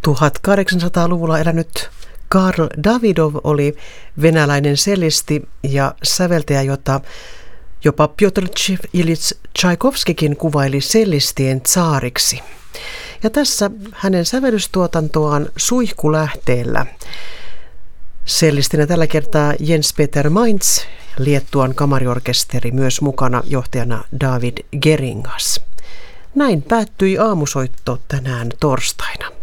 1800-luvulla elänyt Karl Davidov oli venäläinen sellisti ja säveltäjä, jota jopa Pjotr Iljits Tšaikovskikin kuvaili sellistien tsaariksi. Ja tässä hänen sävellystuotantoaan Suihkulähteellä sellistinä tällä kertaa Jens-Peter Mainz, Liettuan kamariorkesteri, myös mukana johtajana David Geringas. Näin päättyi aamusoitto tänään torstaina.